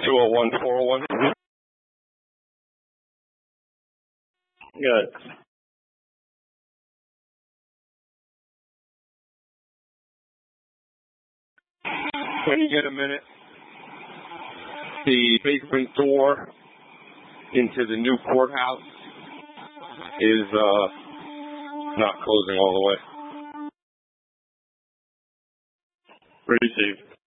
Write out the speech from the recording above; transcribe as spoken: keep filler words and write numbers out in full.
two oh one, four oh one. Good. When you get a minute, the basement door into the new courthouse is uh, not closing all the way. Received.